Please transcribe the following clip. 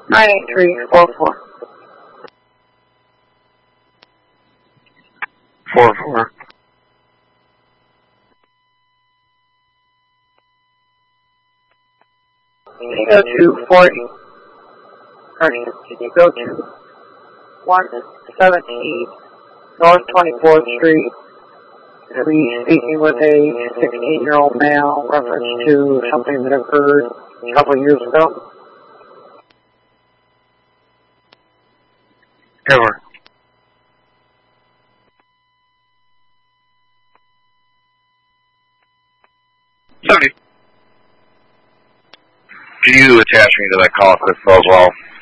98344. 44. 240. Can you go to 178 North 24th Street? Are we speaking with a 16-year-old male reference to something that occurred a couple of years ago? Ever. Sorry. Can you attach me to that call, Chris, as well?